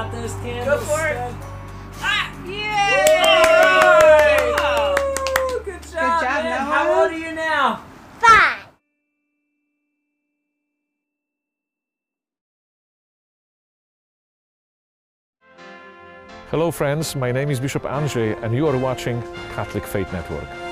got those candles. Go for it. Ah! Yay! Wow. Woo, good job, job, man. Noah. How old are you now? 5. Hello friends, my name is Bishop Andrzej and you are watching Catholic Faith Network.